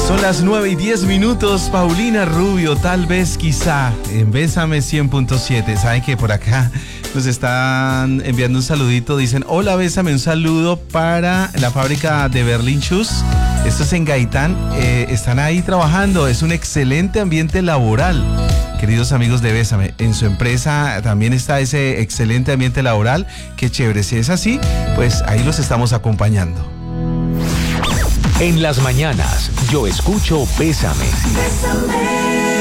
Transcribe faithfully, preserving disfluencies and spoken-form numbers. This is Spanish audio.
Son las nueve y diez minutos. Paulina Rubio, tal vez, quizá, en Bésame cien punto siete. Saben que por acá nos están enviando un saludito. Dicen, hola, Bésame, un saludo para la fábrica de Berlin Shoes. Esto es en Gaitán. Eh, están ahí trabajando. Es un excelente ambiente laboral. Queridos amigos de Bésame, en su empresa también está ese excelente ambiente laboral. Qué chévere. Si es así, pues ahí los estamos acompañando. En las mañanas, yo escucho Bésame. Bésame.